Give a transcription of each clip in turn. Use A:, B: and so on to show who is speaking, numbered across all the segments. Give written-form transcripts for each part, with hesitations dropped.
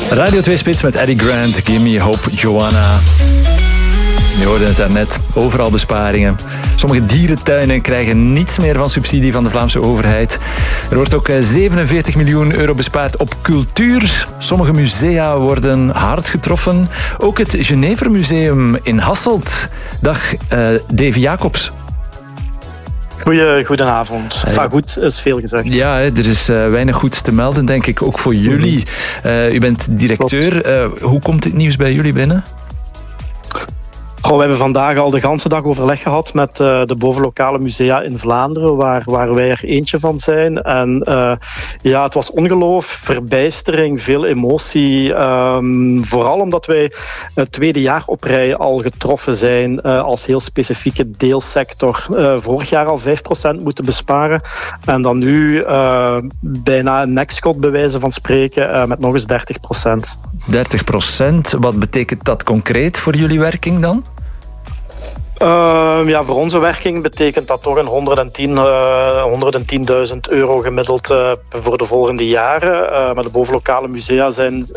A: Radio 2 Spits met Eddie Grant, Gimme Hope Joanna. Je hoorde het daarnet, overal besparingen. Sommige dierentuinen krijgen niets meer van subsidie van de Vlaamse overheid. Er wordt ook 47 miljoen euro bespaard op cultuur. Sommige musea worden hard getroffen. Ook het Genevermuseum in Hasselt. Dag, Davy Jacobs.
B: Goedenavond. Enfin, goed is veel gezegd.
A: Ja, er is weinig goeds te melden, denk ik, ook voor jullie. U bent directeur. Hoe komt dit nieuws bij jullie binnen?
B: We hebben vandaag al de ganse dag overleg gehad met de bovenlokale musea in Vlaanderen, waar wij er eentje van zijn. En het was ongeloof, verbijstering, veel emotie. Vooral omdat wij het tweede jaar op rij al getroffen zijn als heel specifieke deelsector. Vorig jaar al 5% moeten besparen. En dan nu bijna een nekschot bij wijze van spreken met nog eens 30%.
A: 30%, wat betekent dat concreet voor jullie werking dan?
B: Voor onze werking betekent dat toch een 110.000 euro gemiddeld voor de volgende jaren. Maar de bovenlokale musea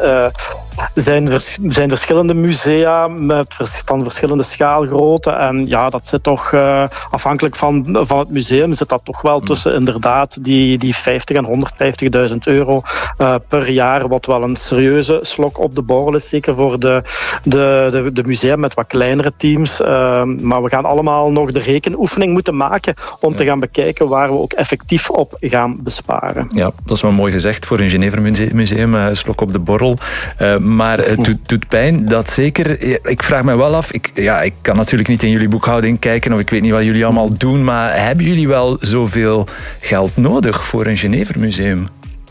B: zijn verschillende musea van verschillende schaalgrootte. En ja, dat zit toch, afhankelijk van het museum, zit dat toch wel tussen inderdaad die 50 en 150.000 euro per jaar. Wat wel een serieuze slok op de borrel is, zeker voor de musea met wat kleinere teams. Maar we gaan allemaal nog de rekenoefening moeten maken om te gaan bekijken waar we ook effectief op gaan besparen.
A: Ja, dat is wel mooi gezegd voor een Genevermuseum, slok op de borrel. Maar het doet pijn, dat zeker. Ik vraag me wel af, ik kan natuurlijk niet in jullie boekhouding kijken of ik weet niet wat jullie allemaal doen, maar hebben jullie wel zoveel geld nodig voor een Genevermuseum?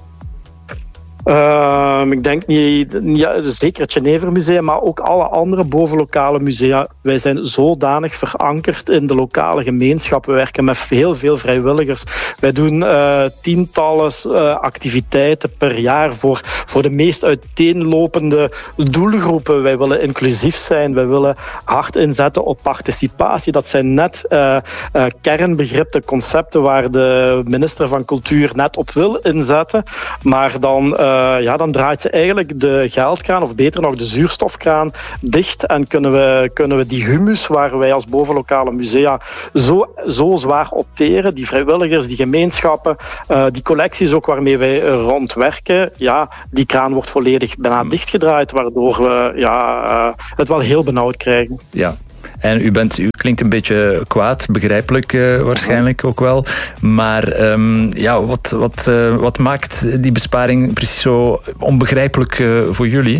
B: Ik denk niet, zeker het Genevermuseum, maar ook alle andere bovenlokale musea. Wij zijn zodanig verankerd in de lokale gemeenschap. We werken met heel veel vrijwilligers. Wij doen tientallen activiteiten per jaar voor de meest uiteenlopende doelgroepen. Wij willen inclusief zijn. Wij willen hard inzetten op participatie. Dat zijn net kernbegrippen, concepten waar de minister van Cultuur net op wil inzetten. Maar dan draait ze eigenlijk de geldkraan, of beter nog de zuurstofkraan, dicht. En kunnen we die humus waar wij als bovenlokale musea zo zwaar opteren, die vrijwilligers, die gemeenschappen, die collecties ook waarmee wij rondwerken, die kraan wordt volledig bijna dichtgedraaid, waardoor we het wel heel benauwd krijgen.
A: Ja. En u klinkt een beetje kwaad, begrijpelijk waarschijnlijk ook wel. Maar wat maakt die besparing precies zo onbegrijpelijk voor jullie?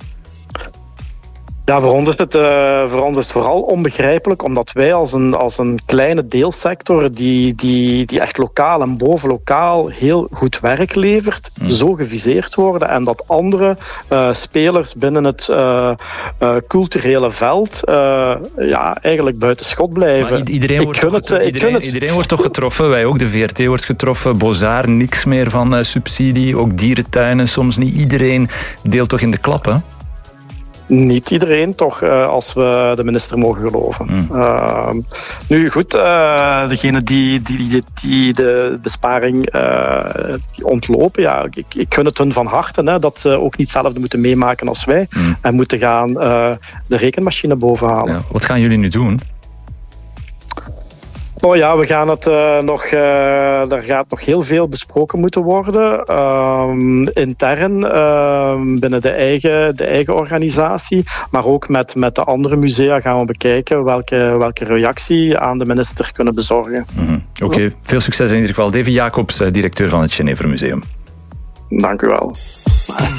B: Ja, voor ons is het vooral onbegrijpelijk, omdat wij als een kleine deelsector die echt lokaal en bovenlokaal heel goed werk levert, zo geviseerd worden en dat andere spelers binnen het culturele veld eigenlijk buiten schot blijven.
A: Maar iedereen wordt toch getroffen? Wij ook, de VRT wordt getroffen, Bozar, niks meer van subsidie, ook dierentuinen, soms niet iedereen deelt toch in de klappen?
B: Niet iedereen, toch, als we de minister mogen geloven. Nu goed, degene die de besparing die ontlopen, ik gun het hun van harte, dat ze ook niet hetzelfde moeten meemaken als wij en moeten gaan de rekenmachine bovenhalen.
A: Ja, wat gaan jullie nu doen?
B: We gaan het er gaat nog heel veel besproken moeten worden. Intern, binnen de eigen organisatie. Maar ook met de andere musea gaan we bekijken welke reactie aan de minister kunnen bezorgen.
A: Oké, veel succes in ieder geval. Davy Jacobs, directeur van het Genevermuseum.
B: Dank u wel.